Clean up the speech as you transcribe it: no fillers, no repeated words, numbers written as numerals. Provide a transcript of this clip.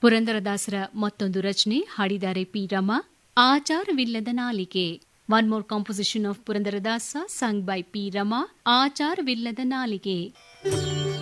ಪುರಂದರದಾಸರ ಮತ್ತೊಂದು ರಚನೆ ಹಾಡಿದ್ದಾರೆ ಪಿ ರಮಾ. ಆಚಾರವಿಲ್ಲದ ನಾಲಿಗೆ. One more composition of Purandaradasa sung by P. Rama, ಆಚಾರವಿಲ್ಲದ ನಾಲಿಗೆ.